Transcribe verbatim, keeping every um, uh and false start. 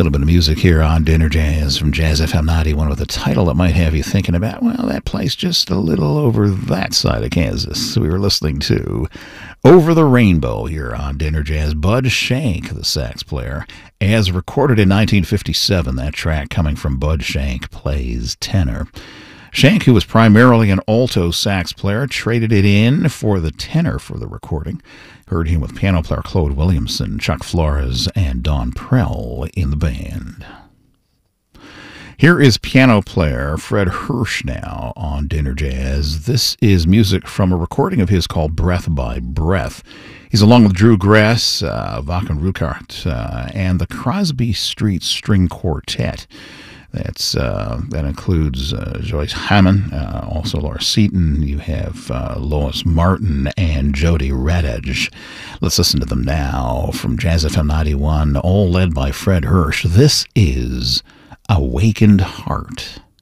little bit of music here on Dinner Jazz from Jazz F M ninety-one with a title that might have you thinking about, well, that place just a little over that side of Kansas. We were listening to Over the Rainbow here on Dinner Jazz. Bud Shank, the sax player, as recorded in nineteen fifty-seven. That track coming from Bud Shank Plays Tenor. Shank, who was primarily an alto sax player, traded it in for the tenor for the recording. Heard him with piano player Claude Williamson, Chuck Flores, and Don Prell in the band. Here is piano player Fred Hirsch now on Dinner Jazz. This is music from a recording of his called Breath by Breath. He's along with Drew Grass, uh, Vaken Rukart, uh, and the Crosby Street String Quartet. That's uh, that includes uh, Joyce Hammond, uh, also Laura Seaton. You have uh, Lois Martin and Jody Radage. Let's listen to them now from Jazz F M ninety-one, all led by Fred Hirsch. This is Awakened Heart.